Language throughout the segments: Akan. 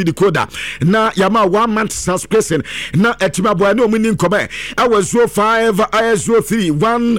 decoder na yama 1 month subscription na etima boy no muni nkome awa 05 IS03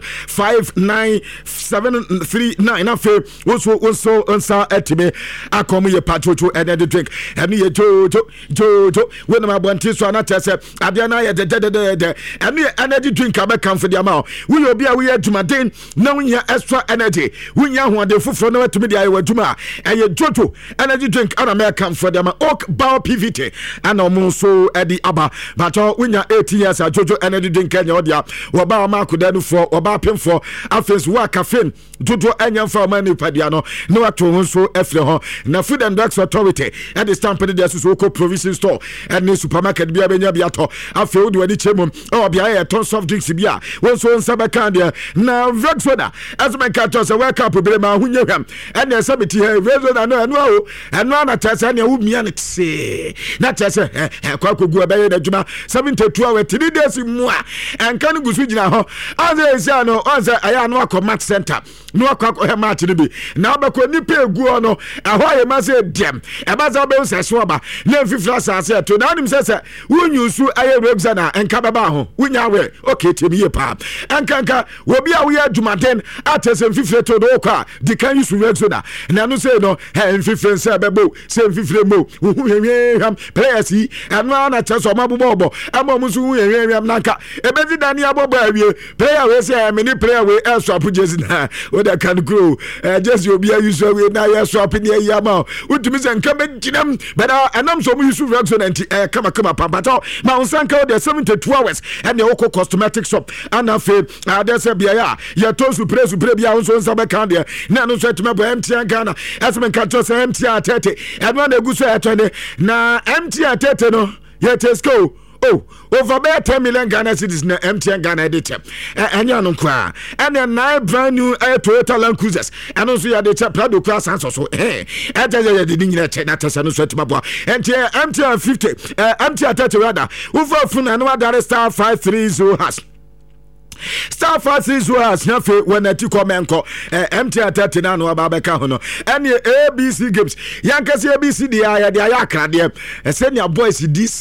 159739 na fe also onsa etime akomu ye patrocho energy drink enu ye jojo when my bonti so na tese abia na ye de enu energy drink abeka for the amount we obi a we adwumaden na wunya extra energy wunya hoade foforo na watumi de aye wadwuma eye jojo energy drink ana American for the amount ok Bao PVT and also Eddie Abba, but when 18 years, a Jojo energy drink Kenya, Waba Marco Denu for Waba Pim for Afis Wakafin, Jojo Anya for Manu Padiano, no to so Efleho, na Food and Drugs Authority, and the Stampede Soko Provision Store, and the supermarket Biabenya Biato, I feel do any chemum, or Bia, tons of drinks Bia, one so in Sabacandia, now Rexoda, as my catchers a wake up with Brema, who knew him, and there's somebody here, and one at Tasania, who me na tese kwa kogu abaye na djuma 72 hours 3 days mu en kan gusu gina ho anze esa no anze aya no akọ match center no akọ match ni bi na obako nipa egu no eho aye ma se dem e ba za be se so ba na fifra sase to na nim se wunyusu aye rebza na enka baba ho wunya we okay temi ye pa enkanka obi a we adjumaden atese fifre to do kwa di kan yusu rebza na no se no fifre se bebo se fifre mo players yi eno na cheso mabubobo amomusu yeyem nanka ebedi dani abobo awie player we say many player we swap jersey na we da can grow jersey obi ayu we na ye swap ni yama utumi se nka beginam but anam so mu yusu excellent kama papato ma unsanka the 72 hours and the oko cosmetic shop and afi there's a bia ya to supre bia unso nsabe kan de na no so etime bo MTN Ghana esmen ka to say MTN 30 and one eguso etone na MTN 30 no yetesco over 10 million Ghana cedis na MTN Ghana editor anya no kwa and a 9 brand new Toyota Land Cruisers and also ya de Prado class and so etaje de nyina che na tesa no so timabo MTN 50 MTN 30 rather over funa no Dar star 530 has Star Francis was nafe when a tikomenko MTN 30 na no ababeka ho no ene ABC games yankase ABC dia de ayakra de senior boys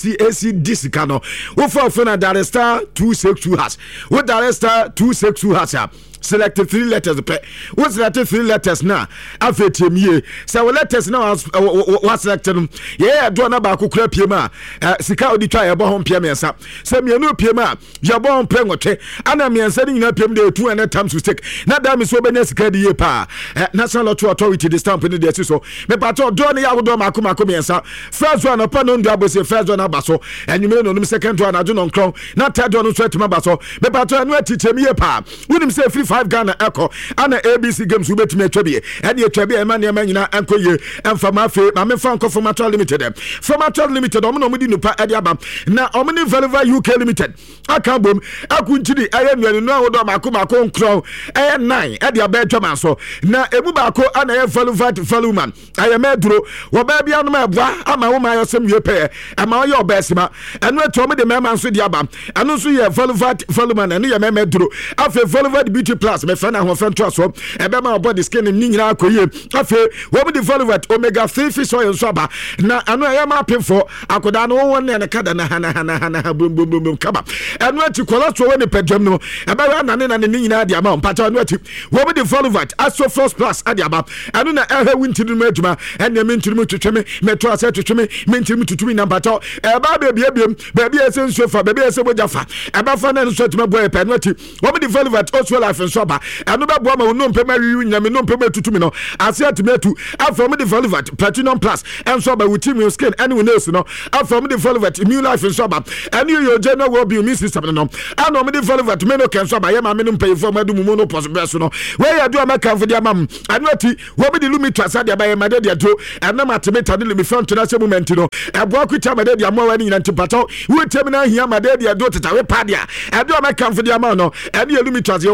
DC ka no wo for na Dar star 262 has wo Dar star 262 has selected 3 letters what selected 3 letters na afetemie so letters now was selected do na ba kokura piema sika odi twa yebo ho piemesa se mienu piema yebo ho prengote ana miensa ni nyina piem de 2 times mistake na da mi so benya sika di ye pa National Lottery Authority the stamp ni de so me pato do na yawo do makoma miensa first one pa no ndo abose first one abaso enyume no second one adu no nkron na third one so etima baso me pato anu atichemie pa wonim say free 5 Ghana echo ana ABC games we betime twabie ene twabie ema ne ema nyina enkoye emfa mafe ma me fanko Formator Limited Formator Limited omo no mudi nupa ade aba na omo ni Velva UK Limited aka bom akunchiri aye nuanu no awodo makoma nkron aye 9 ade aba twama so na ebu ba ko ana ye Valuman aye meduro wo ba bia no mabwa ama wo ma yosem wie pe ama yo obesima eno eto omo de mema nso de aba ano nso ye Valuman eno ye meduro afa Velva Beauty Plus me fana ho fan to so ebe ma body skin ni nyina akoye afa wo be develop omega 3 fish oil so aba na ano ya ma pemfo akoda no won ne kada na hana bum kaba eno ati cholesterol we ne pedwam no ebe ya na ne nyina de ama mpata eno ati wo be develop Asofos Plus ade aba ano na ehe wintiri mu adwuma ene mentiri mu twetweme meto ase twetweme mentiri mu tutumi na mpata eba bebi ese nsofa bebi ese bojafa eba fa na nso atuma boy pe eno ati wo be develop also life so aba eno be boa ma no mpema wiwi nyame no mpema tutumi no ase atimetu afrom the Velvet Platinum Plus enso ba with immune skin any we know no afrom the Velvet immune life so aba any your general will be immune system no and no the Velvet me no can so ba ye ma me no pay for madu mu no possible so no where you do America for the mam and what we be the limit to asade ba ye ma de do and na matemeta the limit front to that moment no e bo kwita ma de dia mo wani nti pato we temi na hia ma de do teta we pa dia e do America for the mam no and you limit to as you was so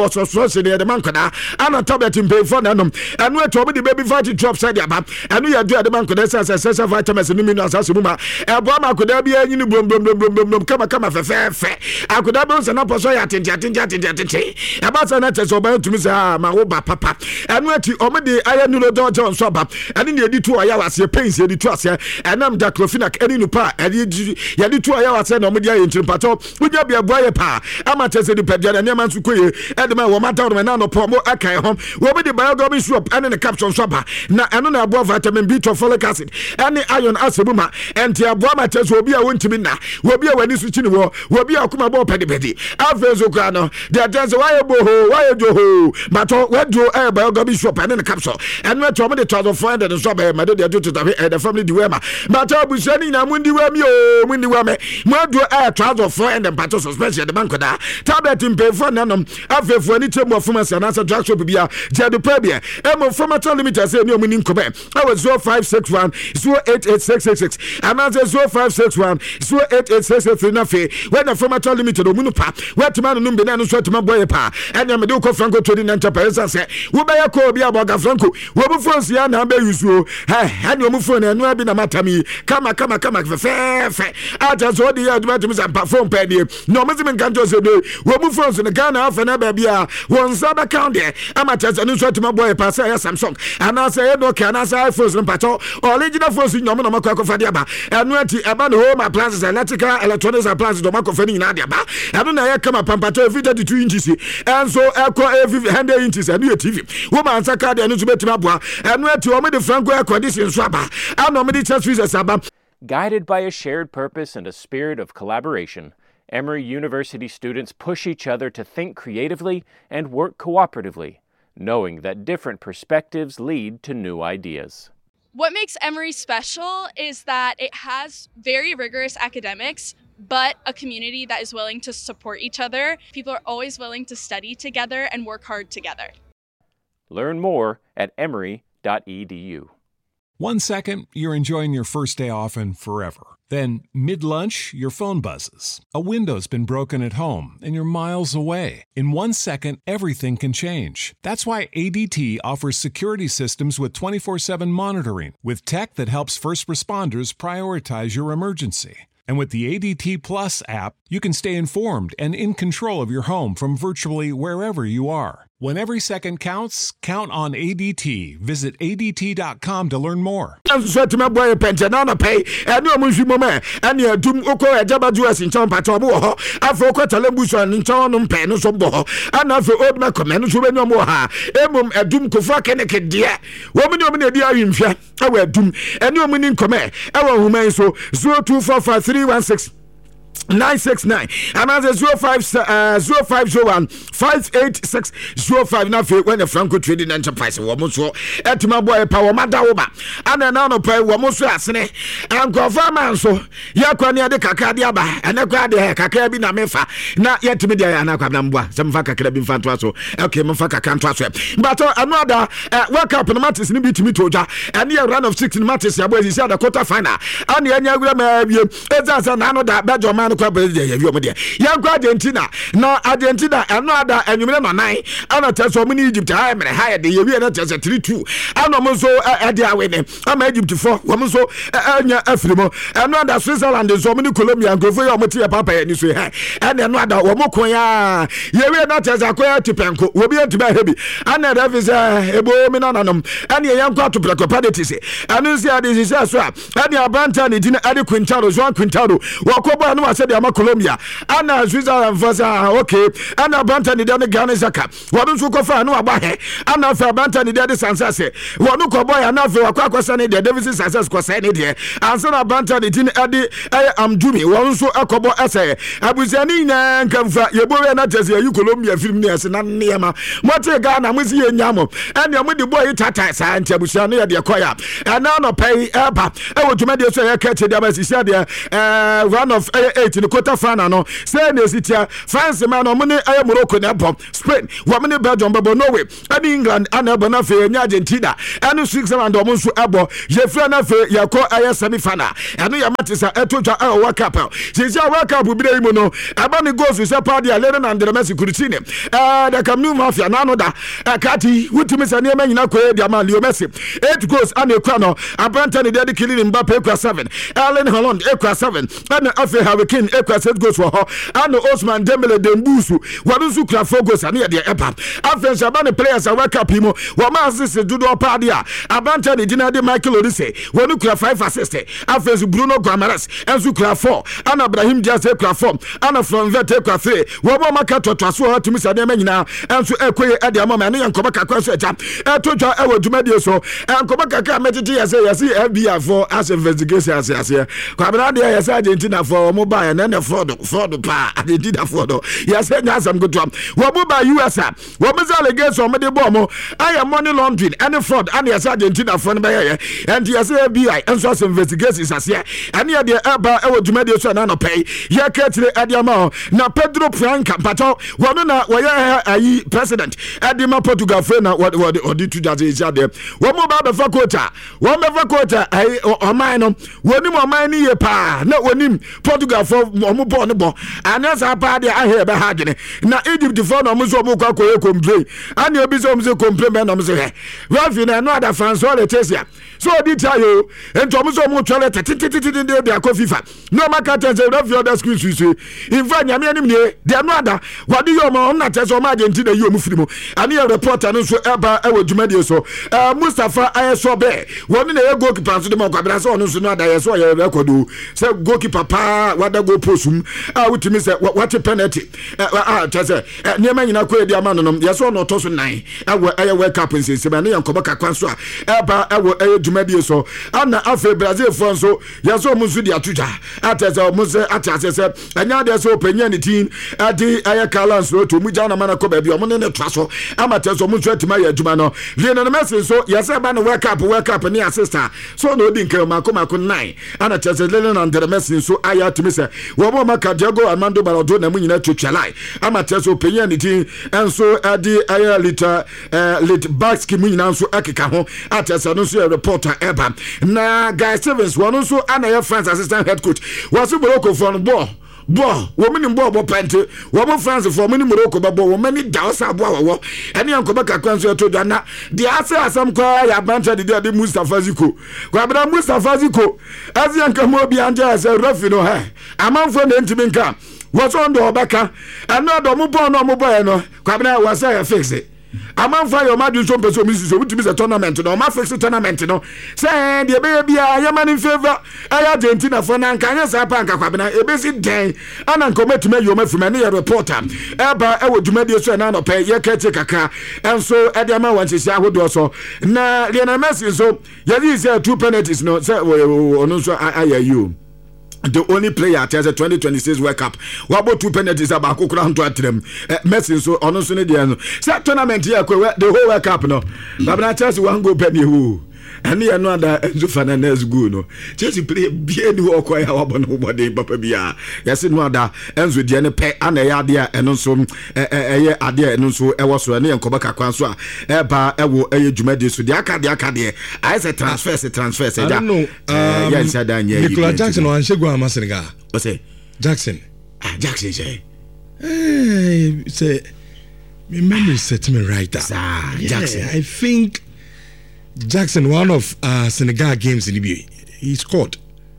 dose de man koda ana tablet pay for nanom enu eto obi de baby fight drop side aba enu ya do de man koda say vitamins no minerals asumuma ebo ma koda bia nyini blom kama fe akoda be nsa na poso ya tente aba sa na teso ba tumi sa ma wo ba papa enu ati omo de aya nulo don so ba enu ne edi tu aya wase pains edi tu ase enam diclofenac eni nu pa edi ya di tu aya wase na omo de aya ntrimpato uja bia boye pa ama tese di pedia na nema nsu koye edema wo mata wo na no po mo akai ho wo be de biogamy swap ene ne caption so ba na eno na abo vitamin B12 folic acid ene iron asebuma enti abo ma tese obi a wontimi na obi a wani su chini wo obi a kuma bo pedi afezo kwa no de tese why joho mato wedro biogamy swap ene ne capsule ene to mo de 1400 so ba ma de do to the family di wema mato bushani na mundi wemi o mundi weme modro 1400 pato suspension de banko da tablet pay for nanom afefo ani temu performance and answer drug shop bia jedo pebia emo formato limiter say ni omuni nkobe awo 0561 088666 and answer 0561 088663 na fe when the formato limiter omunu pa wetima no numbe na no so tima boy pa enya me de ko franco trading enterprise say wo be yakọ obi aboga franco wo bu phones ya na be yusuo enya omu phone enu abi na matami kama fe ata so di ya duma tumi sa phone pay die no me zime nkanto se do wo bu phones ne Ghana afa na ba bia won saba count there amateur enu so tima boy pa say Samsung ana say Nokia ana say iPhones no pato original phones nyomo na makwa kofa dia ba enu ati aba no home appliances electrical electronics appliances do makofa ni na dia ba enu na ya kama pampato every 32 inches and so every 100 inches enu TV wo man saka dia enu so betima boa enu ati o me de Franco air condition so aba ana me de chest freezers aba. Guided by a shared purpose and a spirit of collaboration, Emory University students push each other to think creatively and work cooperatively, knowing that different perspectives lead to new ideas. What makes Emory special is that it has very rigorous academics, but a community that is willing to support each other. People are always willing to study together and work hard together. Learn more at emory.edu. 1 second, you're enjoying your first day off and forever. Then, mid-lunch, your phone buzzes. A window's been broken at home and you're miles away. In 1 second, everything can change. That's why ADT offers security systems with 24/7 monitoring, with tech that helps first responders prioritize your emergency. And with the ADT Plus app, you can stay informed and in control of your home from virtually wherever you are. When every second counts, count on ADT. Visit ADT.com to learn more. Swetima boy pension pay and no mushi mama and your doom oko ejaba US in town patobo afro kwatalembuso in town pe no so bo and afro old man come so be no mo ha emum edum kofa keneke dia wo me no me na dia awimhwa awa edum ene omuni nkome awa human so 0245316 969 and as a 0501 586 05 na fe when the Franco Trading Enterprise wo mo so etima boy pa wo mada wo ba ana na no pa wo mo so asene and confirm man so ya kwa ne de kakra de aba ene kwa de kakra bi na mefa na yetimi de ya na kwa na mboa se mfa kakra bi mfa nto so okay mfa kakra nto so but another world cup no matches ni bitimi toja and the run of 16 matches ya boy is the quarter final and enya agura ma bie ezasa na no da bejo man kwa president ya wiom de ya kwa Argentina na Argentina eno ada enwumere no nan ana teso mu ni Egypt ha mere ha de yewi na teso 3-2 ana mo so ade awene ama Egypt for wo mo so anya afrimo eno ada Switzerland so mu ni Colombia nkofo ya mo tie papa ya ni so ha ene eno ada wo mo kon ya yewi na teso akoya tipenko wo bi antiba hebi ana revisa ebo mi na nanom ene ya nkwa to precopadity se anu si ade si so ene abanta ni dina ade Quintaro Joan Quintaro wakobo anu ase de ama Colombia ana Switzerland fasa okay ana abanta ni de Ghana Zaka wonu so kofa anu agba he ana fa abanta ni de Sansase wonu ko boy ana fa akwakwasa ni de Davis Sansase ko sai ni de ansa na abanta ni din ade amdumi wonu so akobo ese abuzani na nkamfa yebowe na tese yu Colombia film ni ese na niema mote Ghana musi yenyamo ene mo de boy tata sa ntia busia no ye de koya ana no pay eba e wotuma de so ye ka che de abasisi de run of 8 in the quarter final no say ne sitia France man no money Morocco na bom Spain wo money Belgium babo Norway and England and Ebona fe nya Argentina and Switzerland o monso abo ye fra na fe yakọ semi final and ya matisa etoja World Cup sisia World Cup bi dey mu no aba ne goals se party Lionel and Messi Coutinho the Camnu Mafia na no da kati wutimi se ne nyina ko dia ma Leo Messi 8 goals and ekwa no abanta ne dey killing Mbappe ekwa 7 Erling Haaland ekwa 7 and Afe Harry Kane ekwa 7 goals for her and Ousmane Dembele Dembusu wadusu kra 4 goals and ya dey eba Afe Shabane players World Cup mo wa ma assist dudu party abanta ne dina de Michael Olise wonu kra 5 assist Afe Bruno Guimaraes enzu kra 4 and Ibrahim Diaz ekwa 4 and from Vet ekwa 3 wo bo maka totwaso hatimi sa dem nyina enzu ekoye ade amama ne yankoba kakwa so eja etotwa ewo dwumadi so yankoba kakra metiti yesi FBI for as investigation as kwabena de yesi Argentina for mobile na ne Ford pa Argentina Ford yesi nyasam gotwa wo mobile US wo meza allegation o mede bomo aya money laundering and fraud and yesi Argentina for be ye and yesi FBI enso as investigation as ye and ye de eba ewo dwumadi so na no pay ye ketire ade ama na Pedro Franca pato wono na wo ye ayi president edima Portugal fe na odi tu jaze ija de wo mobile be fa quota ai oman no wonim oman ni ye pa na wonim Portugal for omo bo ne bo anasa pa de ahe be ha gene na Egypt for no mo so mo kwa koye complain ani obi so mo se complain me no mo se he rafi na no ada France all etesia so odi tayo ento mo so mo twele titititi de bia ko FIFA no makata se rafi other screen susu in fact nyame anim ne de no ada wadi yo mo na teso ma Argentina yo mo firimo ani reporter no so eba ewo dwumadi so Mustafa Ayesobe woni na goalkeeper so de mo kwabra so no so no ada yeso ye record say goalkeeper pa wada go posum wutimi say what penalty tese niam nyina ko edi ama no yeso no to so 9 aye World Cup nsese ba ne yankoba kakwan so eba ewo dwumadi so ana afa Brazil for so yeso mo so di atuja atese mo se atase se anya de so penya ni tin adi aye Carlos so to mu jana mana ko ba bi o mo ne traso amate so mo so atima ya adwuma no Lionel Messi so yesa ba no World Cup ni assistant so no di nke mako 9 ana tese Lionel and Messi so aya timi se wo mo maka Diego Armando Maradona mu nyina twetwalai amate so penya ni tin enso adi aya lit Baski mu nyina so akeka ho atese no so reporter eba na Guy Stevens wono so ana ya France assistant head coach was Morocco for ball women bo pente wo France for many Morocco bo wo many dawsa bo wo ene yankoba kakwan so to dana the asam kwa ya banta de Mustafa Ziko kwa bra Mustafa Ziko azianka mo bi anja se rafi no ha amanfo na ntimi nka wo so ndo obaka eno do mo bo no kwa bra wasa ya fix it amanfa yo madu so peso mi so wutimi se tournament no ma fix tournament no say de be bia ya man in favor aya Argentina for na nka anya sa pa nka kwabena ebesi den ana nka ometime yo mafima ne reporter eba ewo dwumadi so na no pe ye kete kaka enso ede ama wanchisi ahodo so na Lionel Messi so ye say 2 penalties no say ono so aya you the only player at the 2026 World Cup what about 2 penalties about kokura hanto atrem Messi so ono so ne dia no say tournament here the whole World Cup no babna Chelsea wan go penny who and you know that Enzo Fernandez go no Chelsea play bien ni wo kwa ya wabo no body papa bia yes no that Enzo dia ne pe ana ya dia eno so eye ade eno so e wo so ne yankoba kakwan so e ba e wo eye dwumade so dia aka de I say transfer ja yes adan ye Nicolas Jackson on Shegu Amasenga o say Jackson Jackson say say my memory set me right Jackson I think Jackson, one of Senegal games in NBA, he scored.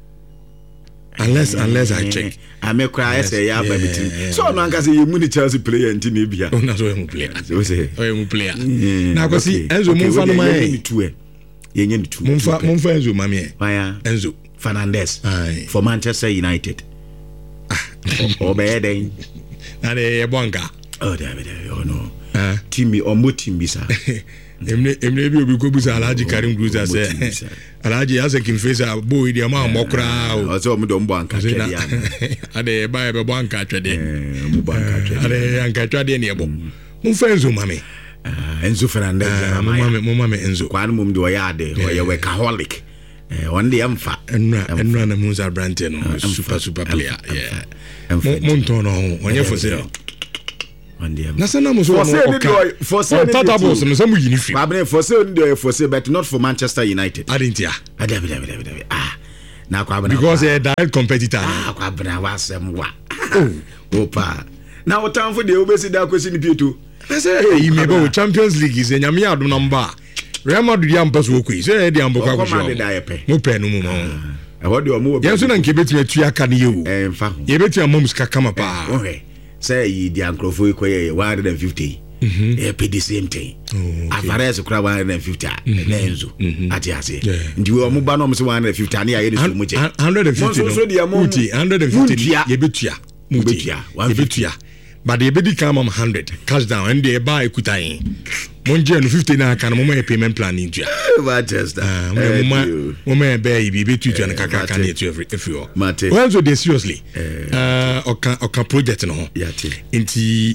Unless I check. I may cry say yeah, baby. So no can say you money Chelsea player in Tunisia. Oh, not a player. So say, oh, player. Now go see Enzo Monfa no man. Two. Monfa Enzo mami. Enzo Fernandez for Manchester United. Obey na de bonga. Oh, David. Oh no. Timmy or Mutimbi sir. Emre bi obi ko busa Alhaji Karim Cruiser say Alhaji ase kin face boy dia ma mokra o so mo do mbo anka twede ya ade ba be bo anka twede mo bo anka twede ade anka twede ne ebo mo fa Enzo mame Enzo Fernandez mo mame Enzo kwanu mum do ya ade o ye workaholic One day I'm fat. And run a Musa Branton, super player. Yeah. Montono, when you're for sale. One day. Nasana was for sale. Tatabos and some uniform. For sale, but not for Manchester United. I didn't. Now, because they're a direct competitor. Opa. Now, time for the obesity that question in P2. I say, you may go Champions League is in Yamiado number. Real Madrid Yampers Woki, say the Amboka. No pen, no what do you move? Yes, and keep it to a Tiakan you. And you bet your mom's Kakamapa. Okay. Say the uncle for 150. They pay the same thing. Alvarez crowd 150. Lenzo. Atiasi. And you are Mubanom's 150. 150. Mubitia. But the baby come on 100 cash down and they buy Kutai. Monjan 50 now can a payment plan in Jia. Manchester. Woman baby between and Kaka if you are. Well, so they seriously. Or can project no. Inti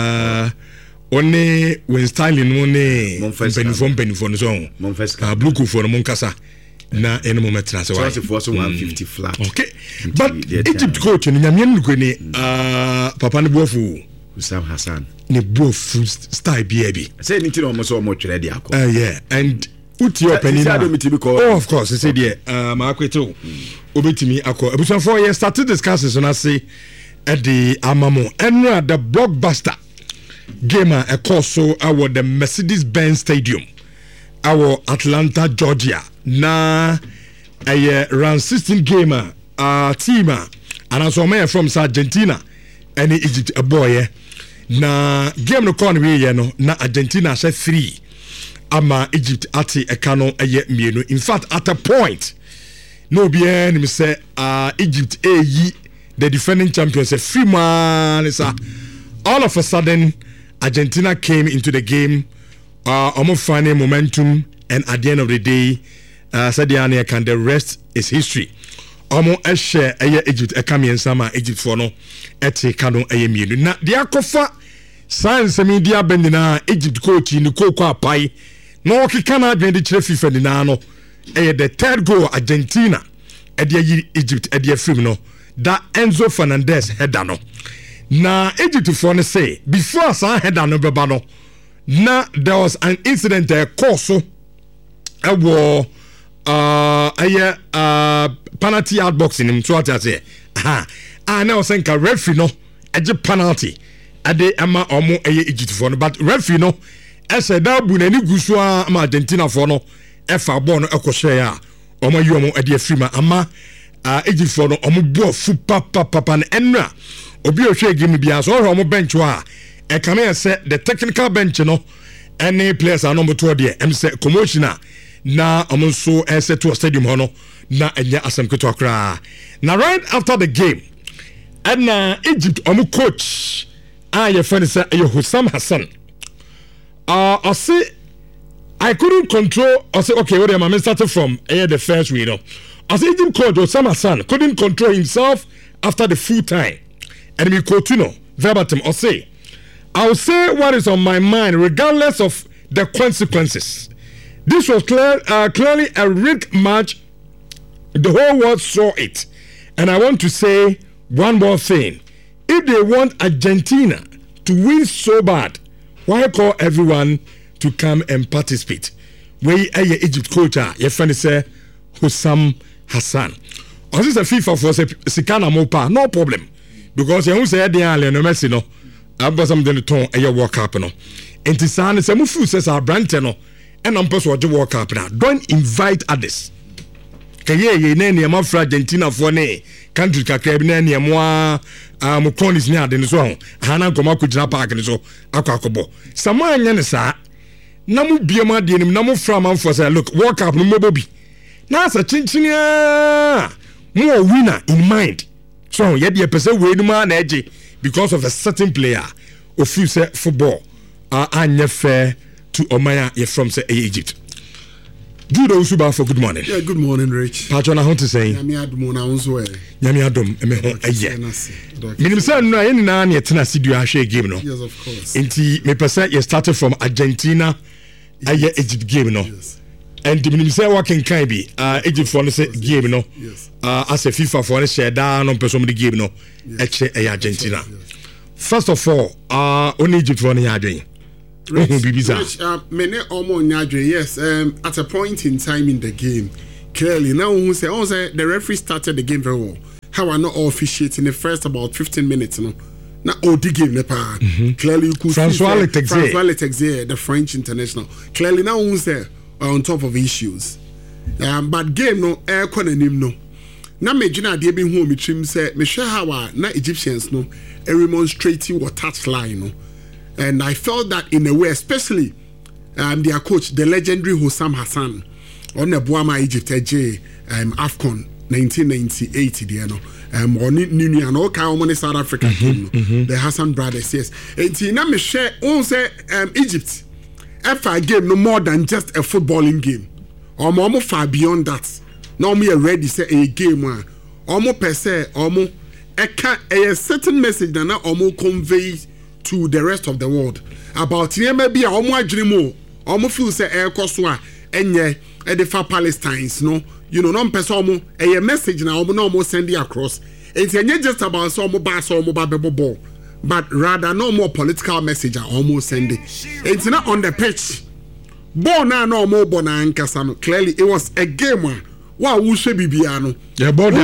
only when styling one penny for zone. Blue for Moncasa. Na eno moment na so 150 flat. Okay. But Egypt coach ni nyamien kwene papa ne bofu Husam Hassan. Ne bofu style BAB. Say anything almost so much ready akọ. Yeah, and uti open in. Oh, of course, he said yeah. Ma akweto obetimi akọ. Ebusan 4 years started discussing so na say at the Amamo enra the blockbuster game a course so our the Mercedes-Benz Stadium. Our Atlanta, Georgia. Na a round 16 gamer team and also me from Argentina and Egypt a boy na game no corner we no na Argentina say 3 ama Egypt ati e kano eye mienu. In fact at a point no bien me say Egypt yi the defending champions a free man is all of a sudden Argentina came into the game almost finding momentum and at the end of the day Sadiane can the rest is history. Omo share Egypt Kamian Sama Egypt for no ete kano mienu. Na dia kofa science media bendina Egypt coach ni kokwa pai. No kikana adwen de kire FIFA ni na no. The third goal Argentina e Egypt e film no. Da Enzo Fernandez header no. Na Egypt for no say before sa header no beba no. Na there was an incident course war penalty out boxing him so I say now think a referee no a penalty ade ama omo Egypt for no but referee no e say da bu na ni gusu ama Argentina for no e fa ball no e ko share a omo yi omo e de free ama Egypt for no omo bo fu papa na enra obi o hwe game bia so omo bench wa e come here say the technical bench no any players are number 2 there em say commotion na omonso set to a stadium hono na enya asem keto akra na right after the game and Egypt coach your friend say Husam Hassan I say I couldn't control I say okay what am I started from the first we know I say Egypt coach Husam Hassan couldn't control himself after the full time and we continue verbatim I say I'll say what is on my mind regardless of the consequences. This was clearly a rigged match. The whole world saw it. And I want to say one more thing. If they want Argentina to win so bad, why call everyone to come and participate? Where Egypt coach your friend say Husam Hassan. Or this is a FIFA for Sikana Mopa, no problem. Because you say Lionel Messi no. I've something to turn a World Cup no. And to say Mufu says our brand no. And I'm supposed to walk up now. Don't invite others. Kaye nene ma fra Argentina for ne country kakra bi nene mo mo conis ni ade so hana nkoma ko gina park ni so akwakobo sama anya ne sa na mu biem ade ni na mu fra man for say look walk up no mobobi na sa chinchinia mo winner in mind so ye de pese we ni ma na eje because of a certain player of you say football anya fair to Omaya from say Egypt. Good Osuba for good morning. Yeah, good morning, Rich. Patron, I want to say Nyami Adum na unzo e. Nyami Adum Minim say no any na na tenasi du ahwe game no. Yes, of course. Inti me pese you started from Argentina aye Egypt game no. Yes. and the minister working can be Egypt for the game no as a FIFA for the share down on person the game no Argentina. First of all, only Egypt for the doing. Many almost yes. At a point in time in the game, clearly now who say the referee started the game very well. How are not all officiating the first about 15 minutes no. Now the game nepa. Clearly you could François Letexer, the French international. Clearly now who say on top of issues. But game no air him no. Na me jina de be hu me trim say me hwe how na Egyptians no remonstrating what touch line no. And I felt that in a way, especially their coach, the legendary Hossam Hassan, on the Boama Egypt AFCON 1998, you know, on Ninian, all kind South Africa team, the Hassan brothers, yes. And Tina Michelle, on say Egypt, FA game no more than just a footballing game, or more far beyond that. No me ready say a game one, almost per se, almost a certain message that now almost conveys to the rest of the world about maybe a omo adwene omo feel say air koso a enye e de fa Palestines no you know no person omo a message na omo send it across it's enye just about so omo ba bebo but rather no more political message omo send it it's not on the pitch ball na no omo ball na nkasa no clearly it was a game wow, who should be piano? Yeah, body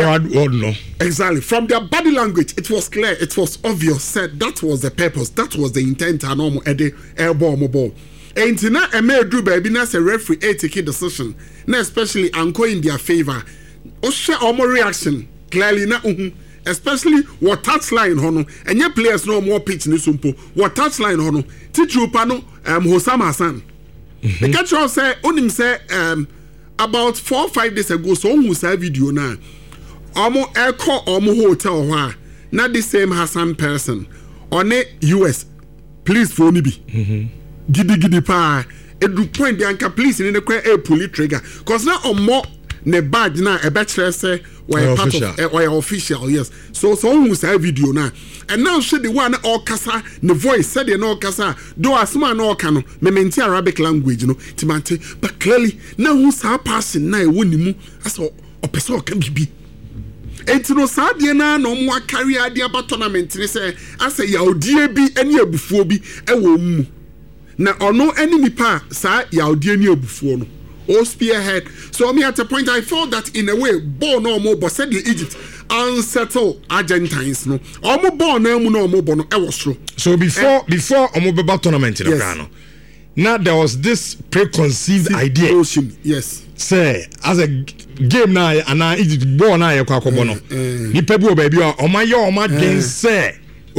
no. Exactly. From their body language, it was clear, it was obvious. Said that was the purpose, that was the intent. And almost at the airball mobile. And now a mere do baby, now a referee take a decision. Now especially anchor in their favor. Osha almost reaction clearly now. Especially what touchline hono and your players no more pitch ni sumpo. What touchline hono teach you pano Hossam Hassan. The catcher say onim say about 4 or 5 days ago, so who saw video now. Almost echo almost hotel where not the same Hassan person on a US. Please for me be. Giddy pa. It do point the anchor police in the a pulley trigger. Cause now on more ne badge now a bachelor say why part of why official yes. So who saw video now. And now she the one all kasa the voice said the no kasa do asma no kano me menti Arabic language no timante but clearly now who sa passing na e woni mu aso opeso kan bibi entino sa de na no mo carry ade aba tournament ni say asa yaudie bi ene abufuo bi e wo mu na ono enemy pa sa yaudie ni abufuo no all spearhead. So me at a point I felt that in a way ball no more but said the Egypt unsettle Argentines no omo ball na mu no omo ball no e was true. So before omo beba tournament in Ghana now there was this preconceived idea yes say as a game now and Egypt ball na yakwa kobo no ni pebu baby o gen say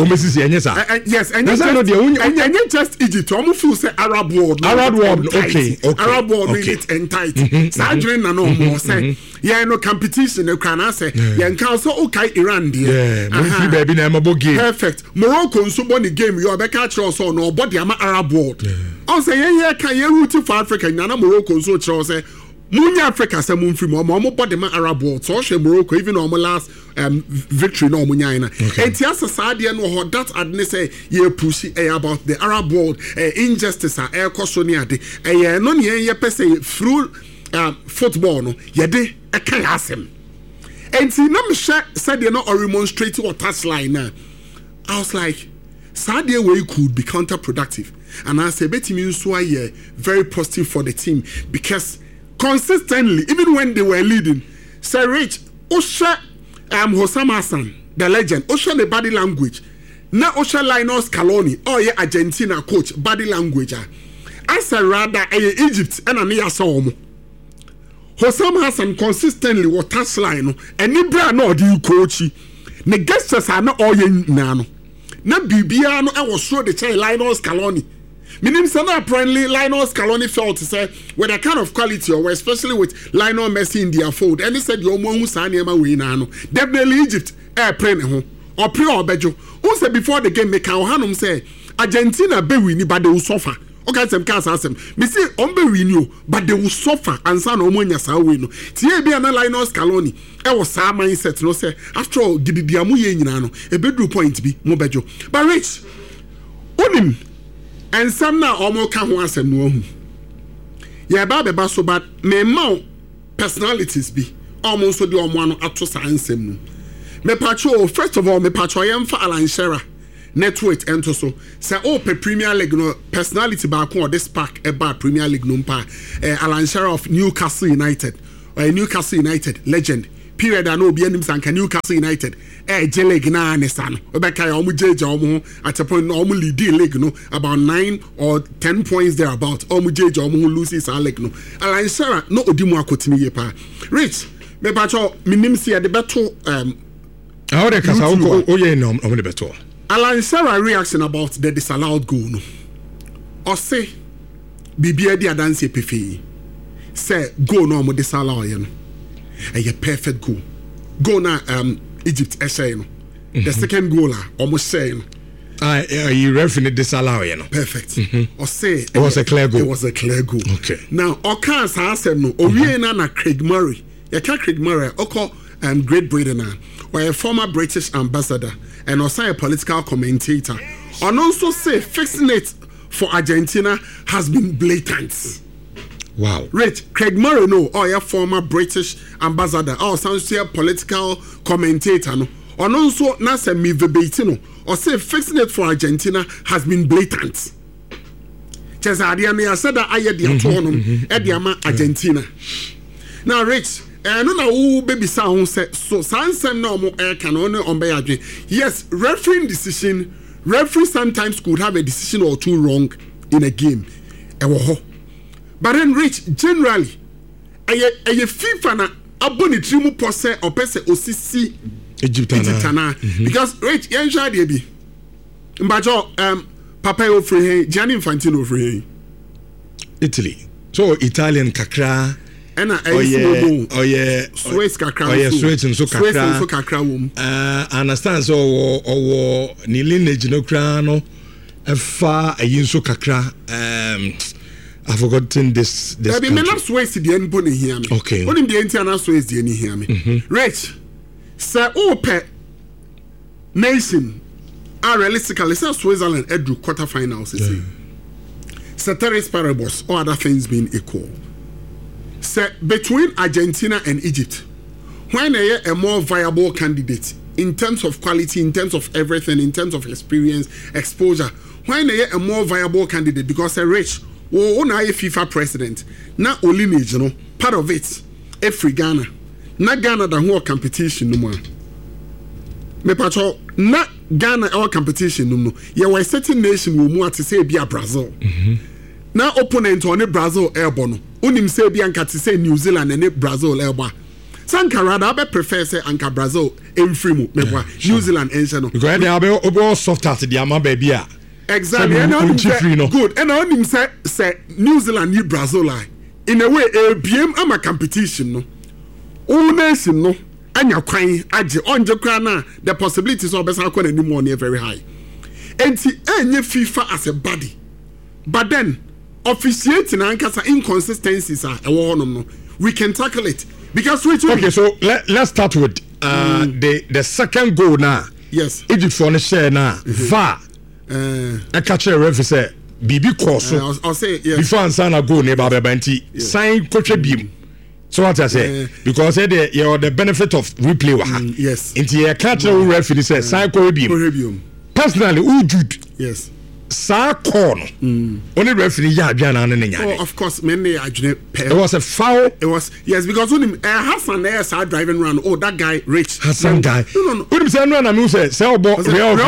yes, and just Egypt. Almost feel say Arab world. Okay. Arab world really it tight. Sajrin na no more say. Yeah, no competition. You can say. Yeah, can so okay Iran there. Yeah, baby, na mabo game. Perfect. Morocco nso born the game. You be catch us on no body am Arab world. I say yeah can you root for Africa? Na Morocco nso try say. Munya Africa say mun free mo body man Arab world. So she Morocco even on last victory no munya ina. And tia society no that adne say ye push about the Arab world injustice e koso ni ade. No ye pese through football no ye de e kan asem. And see no me said they no remonstrate or touch line now. I was like Sadia way could be counterproductive. And I say betimi nso aye very positive for the team because consistently, even when they were leading, Sir Rich, Osha Hossam Hassan, the legend, Osha the body language. Now Osha Linus Scaloni, oh yeah, Argentina coach, body language. I said rather Egypt and Ania Somo. Hossam Hassan consistently was touch line, and Nibra no do coach. The guests are not all in nano. Na Bibiano, I was sure the child Linus Scaloni. Meaning, apparently, Lionel Scaloni felt to say, with a kind of quality, or especially with Lionel Messi in their fold, and he said, "You're more who sign him away now." Definitely Egypt, playing home or pre or bejo. Who said before the game, make Hanum say, Argentina be winning, but they will suffer. Okay, some cars ask them. Me say, be winning, but they will suffer, and son of Monia Sawino. TB and Lionel Scaloni, I was some mindset, no say, after all, did the Amuye Nano, a bedroom point be more bejo. But Rich, Unim. And some now almost can't answer no. Yeah, ba so but me ma personalities be almost so the omo ato sa ansem no. Me pacho first of all me pacho yem fa Alan Shearer network ento so say Premier League no personality back on this pack about Premier League no pa Alan Shearer of Newcastle United Newcastle United legend period I know be anim sanka Newcastle United J-League na anesa no obeka ya omu jeje omu at a point omu lead league no about 9 or 10 points there about omu jeje omu loses our league no Alan Shearer no odimu akotimi ye pa Rich me pacho minim si de beto how de kasa o ye no omu de beto Alan Shearer reaction about the disallowed goal no or say bibia di adanse pefe say goal no omu disallow ye no a perfect goal na Egypt essay no the second goal almost saying you referee disallow you know perfect or say it was a clear goal okay now okan sa asem no owie na Craig Murray Craig Murray oko Great Britain or a former British ambassador and also a political commentator and also say fixing it for Argentina has been blatant. Wow. Rich, Craig Murray, no, or a former British ambassador, or some political commentator, no, or also Nasa Mivebeitino, or say fixing it for Argentina has been blatant. Chesadiane, I said that I had the autonomous Ediama Argentina. Now, Rich, no, no, baby sound said so. Sansem no more air can only on Bayadre. Yes, referee sometimes could have a decision or two wrong in a game. But then Rich generally a FIFA na aboni trimu pose or pese osisi Egyptana because Rich yensha de bi mbajo Papa ofre Gianni Infantino ofre Italy so Italian kakra ena Suez kakra Suez kakra wom understand so owo ni lineage no kra no efa ayinso kakra I've forgotten this. I mean, not Suez the end put hear me. Okay. What in the internal Suez the end hear me. Rich, sir, pet nation are realistically sir Switzerland edu quarterfinals. Ceteris paribus, all other things being equal. Sir, between Argentina and Egypt, when they are a more viable candidate in terms of quality, in terms of everything, in terms of experience, exposure, when they are a more viable candidate because they're rich. Oh, na FIFA president. Na lineage, you know, part of it. Every Ghana. Na Ghana da whole competition no more. Me pacho na Ghana our competition no. Ya we certain nation wo mu ati say bia Brazil. Na opponent on Brazil airborne no. Unim say bia nka ti say New Zealand and Brazil airborne. Sankara da be prefer say anka Brazil emfiri mu mebwa New Zealand ense no. Because they are all soft at the ama baby a. Exactly. And good. And I him say New Zealand ni Brazil like in a way BM ama competition no. All nation no. Anya kwan age onje kwan na the possibilities of best akwa anymore near very high. Enti enye FIFA as a body. But then officiating ankasa inconsistencies are no. We can tackle it because okay, so let's start with the second goal now. Yes. Egypt for the share now. VAR. I catch a referee say BB course. I'll say yes. Before Ansana go neighbor Bebanti sign coach beam. So what I say because the benefit of replay yes. Into a catch a referee say sign coach beam. Personally, who did yes. Sa corner. Only referee ya adwana no nya. Oh, of course, many adwane. It was a foul. It was yes because when Hassan there started driving around. Oh, that guy Rich. Hassan guy. No. When him say no na me say obo Real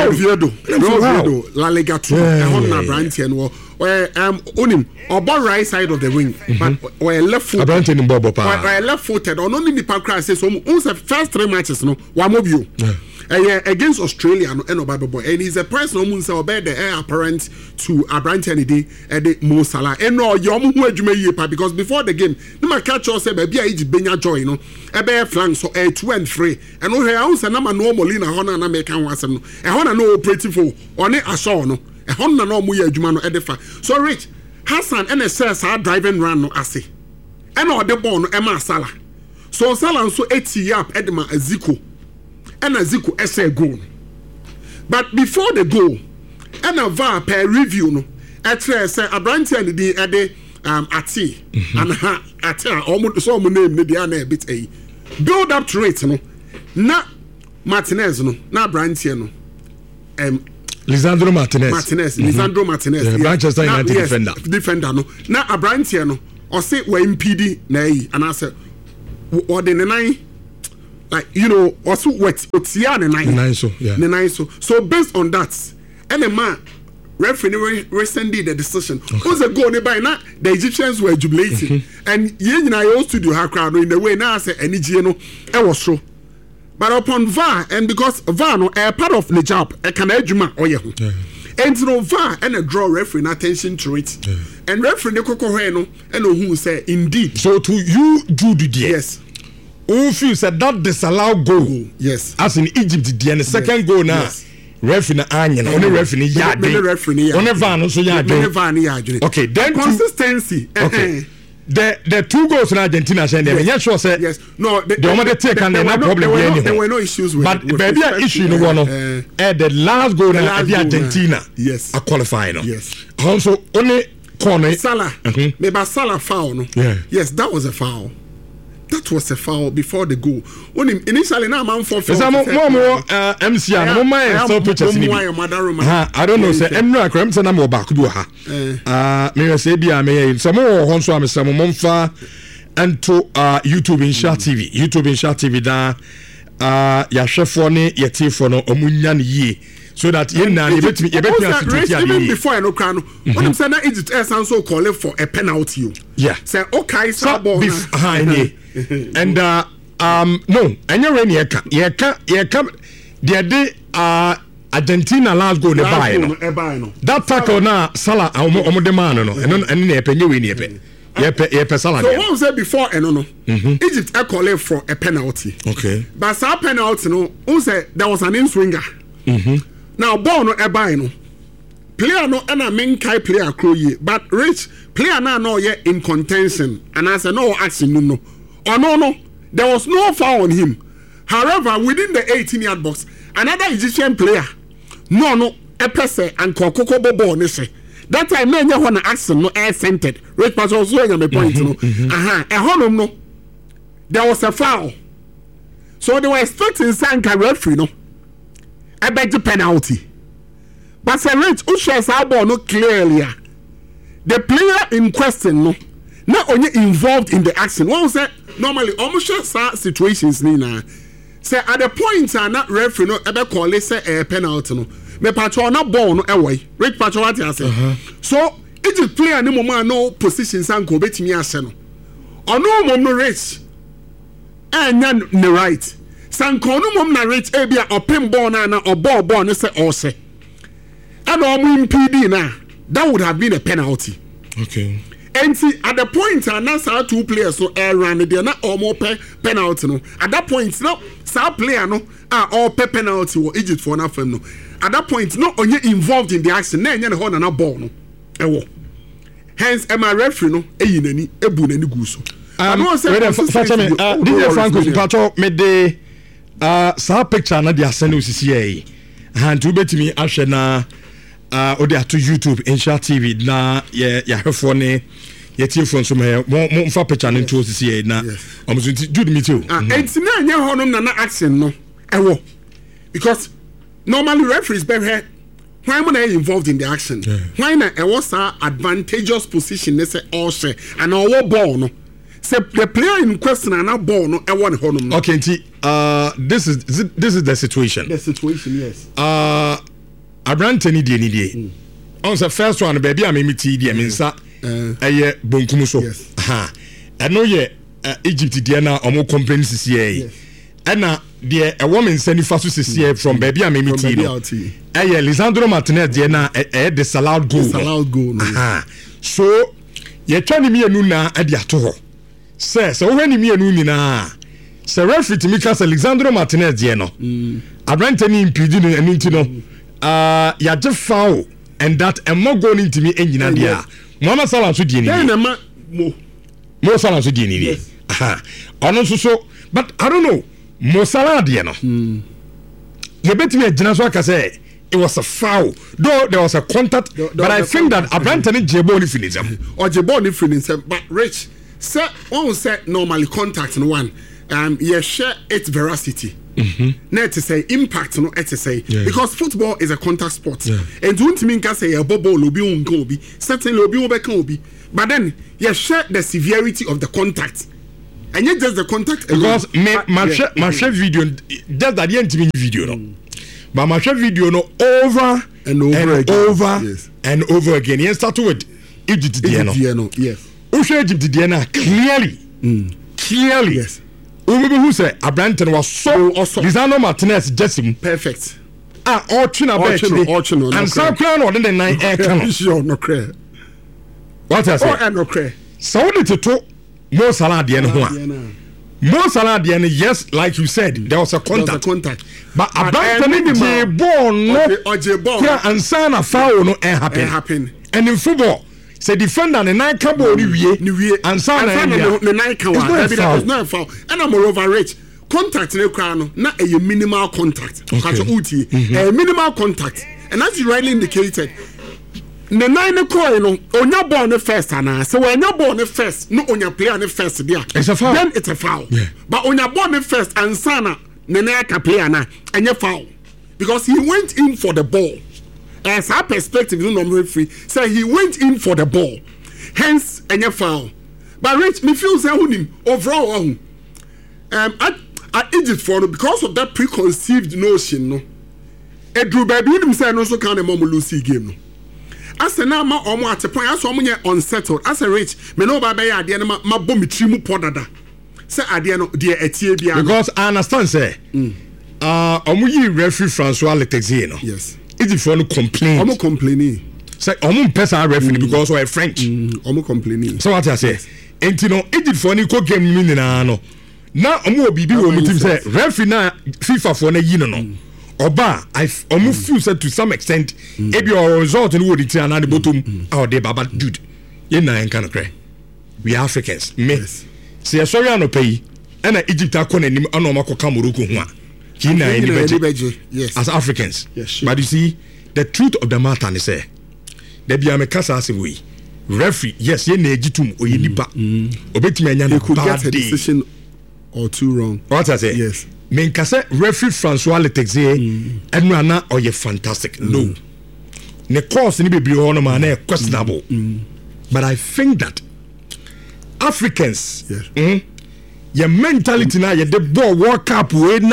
Oviedo. La Liga 2. Na branch and where onim obo right side of the wing, but where left foot. Branch in Bobo pa. Where left footed. On only the park say so. First 3 matches no. One more view. Against Australia and he's a person who is the heir apparent to Abraham and Mo Salah. And no, because before the game, no catch us say baby Benya joy, no, a bear flank so 2 and 3. And no house and number no Molina Hona and American was no. A Hona no operative for on it as no. A Hona no Muya Jumano edifa. So Rich Hassan NSS are driving run no assay. And all the bone Emma Salah. So Salah so 80 up Edma Zico. And a Zico essay goal. But before the goal, and a VAR per review no, at say Abrante and the Ati and Ati almost so name the ana bit a build up to it no na Martinez no na Brantier no Lisandro Martinez Lisandro Martinez Manchester United defender no na Brantier no or say we impede na yi and I said or the nine like also what otia the nine so based on that and the man referee rescinded the decision. Who's a goal by now? The Egyptians were jubilating, and yen na your studio ha crowd in the way now say any no it was true. But upon VAR, and because VAR no a part of the job, a can ejuma oye ho. And no VAR and a draw referee attention to it. And referee the koko no and who say indeed. So to you Judy dear. Yes. Who feels that disallowed goal? Yes. As in Egypt, the second goal now. Yes. Referee anya na only referee yard only van so yard okay then consistency okay the two goals in Argentina saying them yes sure say yes no the one they take and no problem there were no issues with but baby issue no one the last goal in Argentina yes a qualifying yes also only corner Salah maybe Salah foul no yes that was a foul. That was a foul before the goal. When initially now man for MC and my so pictures I don't know say Emra Kram say na mo back do ha. Me say bia me some ho so am some momfa into YouTube in Share TV da ya hwefo ne yetifo no omunya ne yie so that yen na you bet me even before I no crown when I'm saying that Egypt so calling for a penalty say okay so ball and no anya rain ye ka the Argentina last goal ne buy no that tackle na Salah omo de man no and na e penye we ne ye pe Salah so what was said before no Egypt calling for a penalty okay but that penalty no who said there was an in-swinger now ball no e buy no player no and a main kai player crow but rich player now no ye in contention and I said no action no no there was no foul on him. However, within the 18-yard box another Egyptian player no epese and kokoko bobo ne se that time no nya ho na action no air centered rich pass also nya me point no honum no there was a foul so they were expecting Sanka referee no a better penalty. But say rich who shares our ball no clearly. The player in question no not only involved in the action. What was that? Normally almost share situations nina. Say at the point not referee no ever call it say a penalty no. Me patro na ball no away. Rich patro what you say. So Egypt player no moment no position Sanko betimi ase no. Ono mom no rich. Enya ne right. Sanko no mom na rich e bia open ball na or ball no say or say. And impede na that would have been a penalty. Okay. And see at the point na two players so air run there na almost penalty no. At that point no sa player no all penalty for Egypt for na fam no. At that point no only involved in the action na enya ne ho na ball no. Ewo. Hence my referee no eyi nani ebu nani gu so. DJ Franco Pacho me de sa picture na dia send osisi e. Han tu betimi ahwe na odi ato YouTube in Share TV na ya hwefo ne yetie phone so me mo fa picture no to osisi e na omuso Jude me too. Enti na nya honom na action no ewo because normally referees be here why am I involved in the action why na ewo sa advantageous position ne say all share and all ball no say the player in question and that ball no ewo ne honom no. Okay nti this is the situation yes Abrantani die on the first one baby am meti die mensa eye bonkum so eno ye Egypt die na omo company CCA ena die a woman send fa so CCA from baby am meti no eye Lisandro Martinez die na disallowed goal so ye twani mienu na ade ato ho se wo hwani mienu ni na se referee timi ka Lisandro Martinez die no Abrantani impede no enu ti no ya just foul and that and more going into me engine dia Mohamed Salah so di ni mo Salah so di ni ono so but I don't know Mo Salah dia no ye betimi agina so aka say it was a foul though there was a contact but I think that Abrante ni jebo ni finism or jebo ni finism but Rich say one say normally contact no one you share its veracity net to say impact no et to say because football is a contact sport and don't mean can say a bubble obi unko obi certainly obi obeka obi but then you share the severity of the contact and yet just the contact because my share video just that the video no but my share video no over and over again yes start with Egypt Diano yes Egypt Diana clearly yes who say Abrante was so Lisandro Martinez just perfect Orchina and some crown or the nine air cannon sure no clear what I say no clear so to Mo Salah Diana Mo Salah Diana yes like you said there was a contact but Abrante born no and sana foul no happen and in football say defender the nine cabo ni wie and sana the nine kawa there's no foul and I'm over Rich contact ne kwa no na a minimal contact catch uti a minimal contact and as you rightly indicated the nine coin no onya ball ne first ana so when your ball ne first no onya player ne first there it's a foul then it's a foul but onya ball ne first and sana ne na ka player na enye foul because he went in for the ball. As our perspective, no number free. So he went in for the ball, hence any foul. But Rich, me feel say him overall. At Egypt for because of that preconceived notion, no. Drew baby himself also can't mom Lucy game. No. As a now ma omo at a point, as omo unsettled. As a Rich, me no baby idea ma bomb trimu podada. Say idea no dear etie bia. Because I understand say. Omo yi referee Francois Letexier no. Yes. Egypt for no complain. I'm complaining. Say, I'm person referee because we're French. I'm complaining. So what I say? And you know, Egypt for any co game meaning no. Now I'm more BB wo team say referee na FIFA for na yi no. Oba I feel said to some extent ebi our result no would tell na the bottom out there baba dude. You na en kan cry. We are Africans. Me. Say sorry no pay. And Egypt akọ na nim ana o makọ Morocco ho a. Yes. As Africans. Yes, sure. But you see, the truth of the matter is there be a kasa we referee, yes, ye negitum or ye nipa. Obetime anya could get a decision or two wrong. What I say? Yes. Men kasa referee Francois Letexier and or ye fantastic. No. Ne course ni be on man questionable. But I think that Africans your mentality now, the ball World Cup,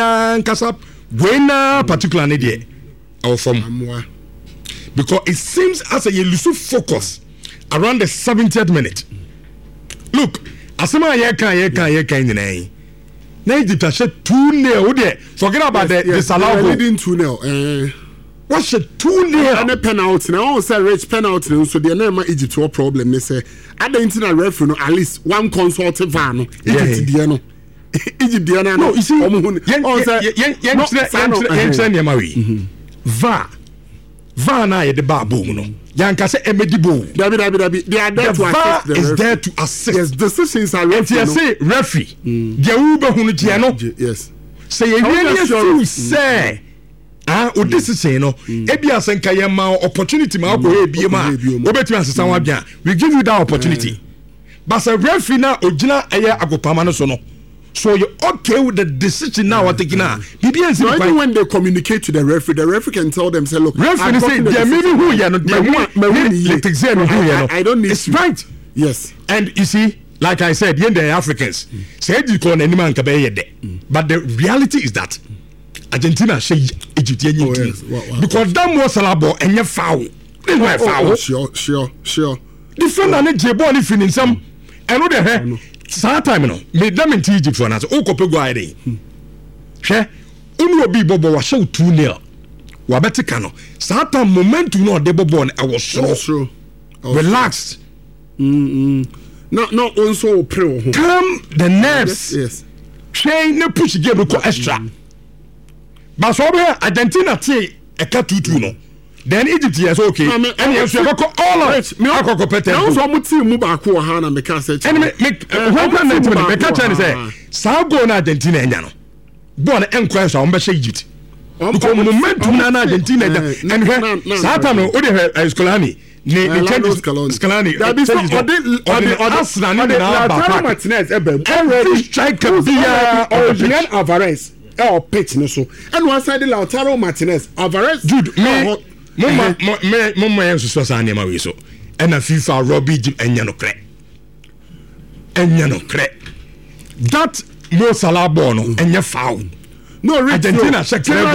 particularly there, or from because it seems as a you lose focus around the 70th minute. Look, asema yeka in the name. Now Egypt has 2-0 there. Forget about the disallowable. Leading 2-0. What's a 2-0? And a penalty. Now, say Rich penalty. So the name of Egypt no problem. They say at the international referee, no, at least one consultative van. Egypt Diano. No, you see, VAR na the babu no. Yanka say emedibo. They are there to assist. Is there to assist. Yes, decisions are referee. Yes, say referee. The Uber hunu tiano. Yes. Say you really say. Odisi no ebi asenka ye ma opportunity ma ko ebie ma obetumi asesa wa bia we give you that opportunity but say referee na ogina eye agopama no so no so you okay with the decision now what taking now even when they communicate to the referee can tell them say look referee say there maybe who you know I don't need it's right yes and you see like I said the Africans say you call any man ka be de but the reality is that Argentina say Egypt because that Mo Salah ball and you foul. Sure. Defender ne je ball ni finish some. I know the saa time no me dem in Egypt for na so okope go ayi dey. Hwe unu obi bobo wa show 2-0. Wa betika no. Saa time momentum no de bobo I was so relaxed. No also pro. Calm the nerves. Yes. Train ne push game ko extra. But so Argentina tie a cut 2-2 no. Then Egypt is okay. And yes, you go all of me go compete. Now so mo team mu ba ko ha na me ka say. And me catch and say, "Sa go na Argentina enya no." Born enquire so on be Egypt. because momentum na Argentina and Satan o de Scolani ne changes Scolani that be so Arsenal na Lautaro Martinez every striker be Julian Alvarez pitch no so and one side Lautaro Martinez Alvarez Jude me so sa na ma we so and na FIFA Robbie enya no cre that Mo Salah ball no enya foul no Argentina